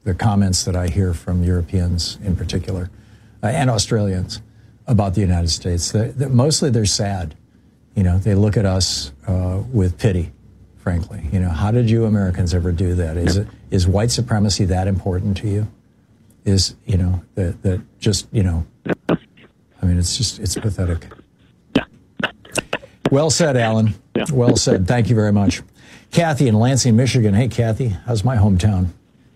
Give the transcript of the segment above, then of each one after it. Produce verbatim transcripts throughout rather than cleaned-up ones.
the comments that I hear from Europeans in particular, uh, and Australians about the United States. That, that mostly they're sad. You know, they look at us uh, with pity, frankly. You know, how did you Americans ever do that? Is it is white supremacy that important to you? Is, you know, that that just, you know, I mean, it's just, it's pathetic. Well said, Alan. Well said. Thank you very much. Kathy in Lansing, Michigan. Hey, Kathy, how's my hometown?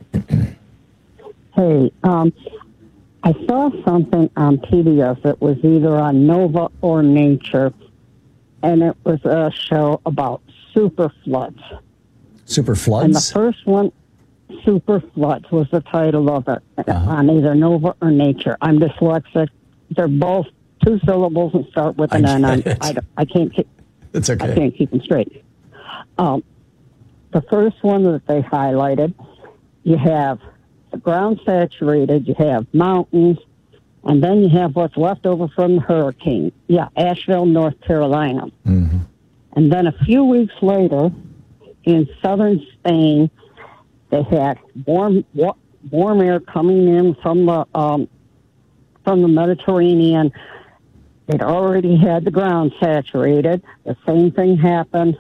Hey, um, I saw something on P B S. It was either on Nova or Nature, and it was a show about super floods. Super floods? And the first one, Super Floods, was the title of it, uh-huh. on either Nova or Nature. I'm dyslexic. They're both two syllables and start with an N. I, I, I can't keep. It's okay. I can't keep them straight. Um, the first one that they highlighted, you have the ground saturated, you have mountains, and then you have what's left over from the hurricane. Yeah, Asheville, North Carolina. Mm-hmm. And then a few weeks later, in southern Spain, they had warm warm air coming in from the um, from the Mediterranean. They'd already had the ground saturated. The same thing happened.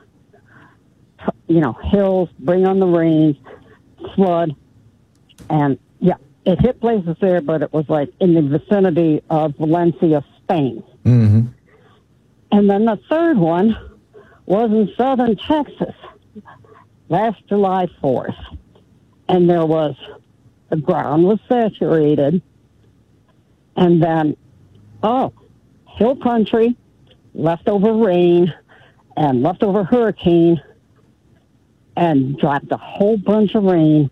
You know, hills, bring on the rains, flood. And, yeah, it hit places there, but it was like in the vicinity of Valencia, Spain. Mm-hmm. And then the third one was in southern Texas last July fourth. And there was, the ground was saturated. And then, oh, hill country, leftover rain, and leftover hurricane, and dropped a whole bunch of rain.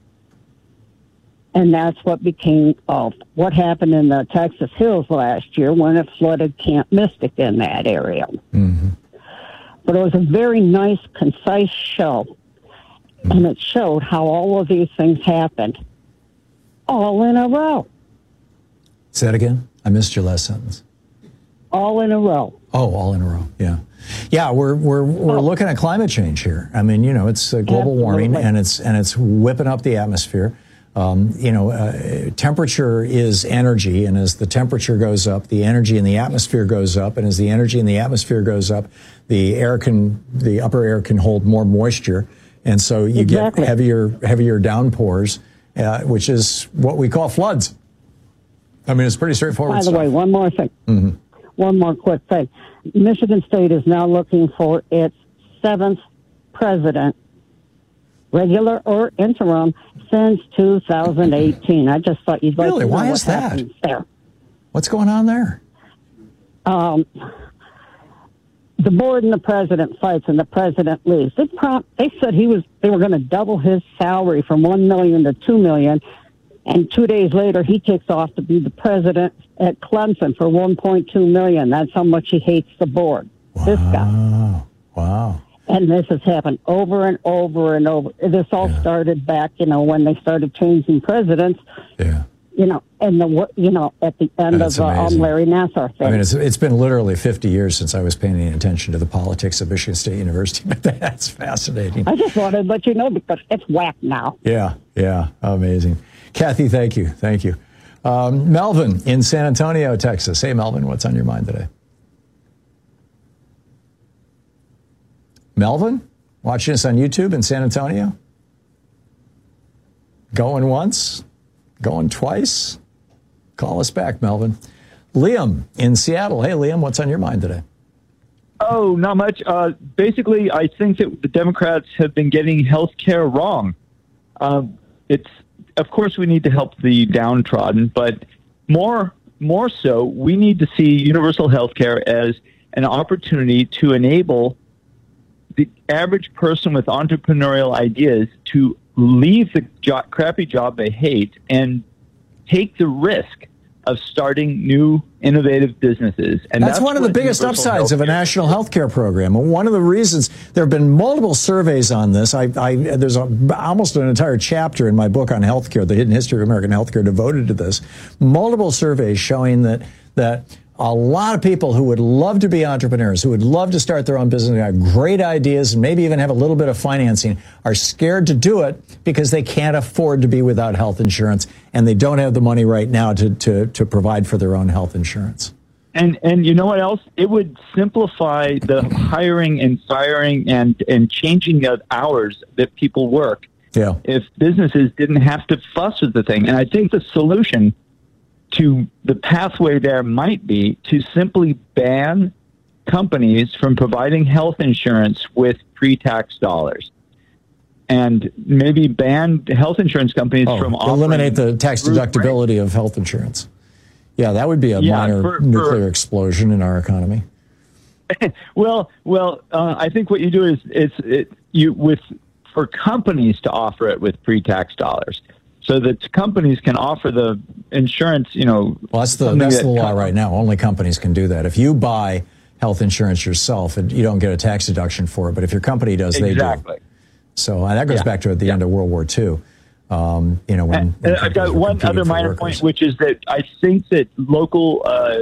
And that's what became of what happened in the Texas hills last year when it flooded Camp Mystic in that area. Mm-hmm. But it was a very nice, concise show. Mm-hmm. And it showed how all of these things happened all in a row. Say that again? I missed your last sentence. All in a row. Oh, all in a row. Yeah. Yeah, we're we're we're oh. looking at climate change here. I mean, you know, it's uh, global Absolutely. warming and it's and it's whipping up the atmosphere. Um, you know, uh, temperature is energy, and as the temperature goes up, the energy in the atmosphere goes up, and as the energy in the atmosphere goes up, the air can the upper air can hold more moisture, and so you exactly. get heavier heavier downpours, uh, which is what we call floods. I mean, it's pretty straightforward. By the stuff. way, one more thing. Mm-hmm. One more quick thing. Michigan State is now looking for its seventh president, regular or interim, since two thousand eighteen. I just thought you'd like really? to know Why what is that? happens there. What's going on there? Um, the board and the president fights, and the president leaves. They, prom- they said he was. They were going to double his salary from one million to two million. And two days later, he takes off to be the president at Clemson for one point two million dollars. That's how much he hates the board. Wow. This guy. Wow. And this has happened over and over and over. This all yeah. started back, you know, when they started changing presidents. Yeah. You know, and the you know at the end of the um, Larry Nassar thing. I mean, it's it's been literally fifty years since I was paying any attention to the politics of Michigan State University. But that's fascinating. I just wanted to let you know because it's whack now. Yeah. Yeah. Amazing. Kathy, thank you. Thank you. Um, Melvin in San Antonio, Texas. Hey, Melvin, what's on your mind today? Melvin, watching us on YouTube in San Antonio? Going once? Going twice? Call us back, Melvin. Liam in Seattle. Hey, Liam, what's on your mind today? Oh, not much. Uh, basically, I think that the Democrats have been getting health care wrong. Um, it's Of course, we need to help the downtrodden, but more more so, we need to see universal health care as an opportunity to enable the average person with entrepreneurial ideas to leave the jo- crappy job they hate and take the risk of starting new innovative businesses. And that's, that's one of the biggest upsides of a national health care program. One of the reasons, there have been multiple surveys on this. I, I, there's a, almost an entire chapter in my book on health care, The Hidden History of American Health Care, devoted to this. Multiple surveys showing that that a lot of people who would love to be entrepreneurs, who would love to start their own business, have great ideas, and maybe even have a little bit of financing, are scared to do it because they can't afford to be without health insurance, and they don't have the money right now to, to, to provide for their own health insurance. And and you know what else? It would simplify the hiring and firing and, and changing of hours that people work. Yeah. If businesses didn't have to fuss with the thing. And I think the solution to the pathway there might be to simply ban companies from providing health insurance with pre-tax dollars. And maybe ban health insurance companies oh, from eliminate the tax deductibility rates of health insurance. Yeah, that would be a yeah, minor for, nuclear for, explosion in our economy. well, well, uh, I think what you do is it's it, you with for companies to offer it with pre-tax dollars, so that companies can offer the insurance. You know, well, that's the that's that the law right now. Only companies can do that. If you buy health insurance yourself, you don't get a tax deduction for it. But if your company does, exactly. they do. So uh, that goes yeah. back to at the yeah. end of World War Two. Um, you know, when, when I've got one other minor workers. point, which is that I think that local, uh,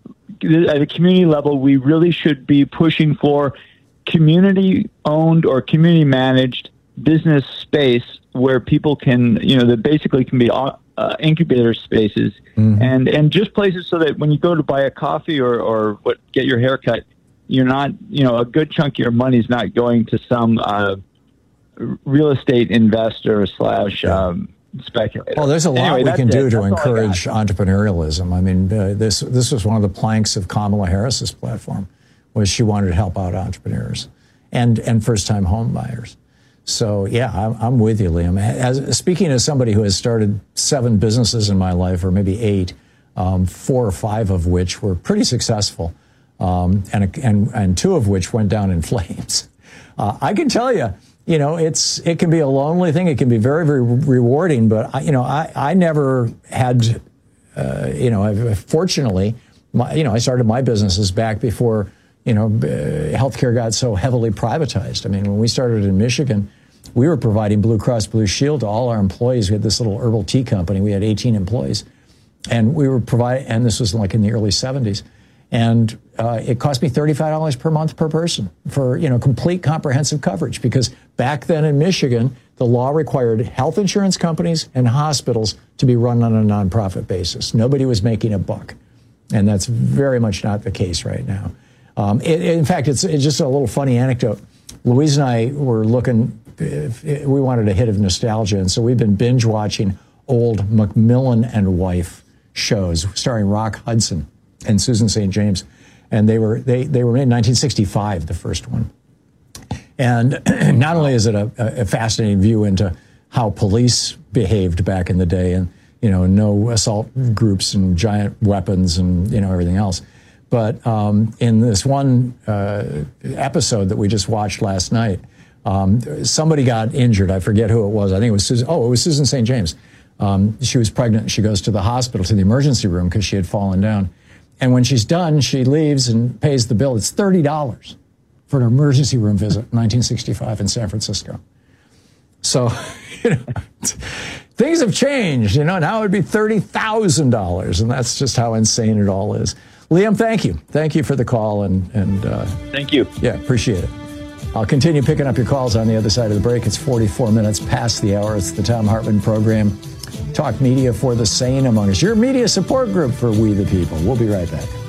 at a community level, we really should be pushing for community-owned or community-managed business space where people can, you know, that basically can be uh, incubator spaces mm-hmm. and, and just places so that when you go to buy a coffee or, or what get your hair cut, you're not, you know, a good chunk of your money is not going to some uh, real estate investor slash um, speculator. Well, there's a lot anyway, we can do it. to that's encourage entrepreneurialism. I mean, uh, this this was one of the planks of Kamala Harris's platform, was she wanted to help out entrepreneurs and and first-time home buyers. So, yeah, I'm, I'm with you, Liam. As, speaking as somebody who has started seven businesses in my life, or maybe eight, um, four or five of which were pretty successful, um, and, and, and two of which went down in flames, uh, I can tell you, you know, it's it can be a lonely thing. It can be very, very rewarding. But, I, you know, I, I never had, uh, you know, I, fortunately, my, you know, I started my businesses back before, you know, uh, healthcare got so heavily privatized. I mean, when we started in Michigan, we were providing Blue Cross Blue Shield to all our employees. We had this little herbal tea company. We had eighteen employees. And we were providing, and this was like in the early seventies. And uh, it cost me thirty-five dollars per month per person for, you know, complete comprehensive coverage. Because back then in Michigan, the law required health insurance companies and hospitals to be run on a nonprofit basis. Nobody was making a buck. And that's very much not the case right now. Um, it, in fact, it's, it's just a little funny anecdote. Louise and I were looking, we wanted a hit of nostalgia. And so we've been binge watching old Macmillan and Wife shows starring Rock Hudson and Susan Saint James, and they were they they were made in nineteen sixty-five, the first one. And not only is it a, a fascinating view into how police behaved back in the day, and you know, no assault groups and giant weapons and you know everything else, but um, in this one uh, episode that we just watched last night, um, somebody got injured. I forget who it was. I think it was Susan. Oh, it was Susan Saint James. Um, she was pregnant. She goes to the hospital, to the emergency room, because she had fallen down. And when she's done, she leaves and pays the bill. It's thirty dollars for an emergency room visit in nineteen sixty-five in San Francisco. So, you know, things have changed. You know, now it would be thirty thousand dollars, and that's just how insane it all is. Liam, thank you. Thank you for the call. And, and uh, thank you. Yeah, appreciate it. I'll continue picking up your calls on the other side of the break. It's forty-four minutes past the hour. It's the Thom Hartmann Program. Talk media for the sane among us. Your media support group for We the People. We'll be right back.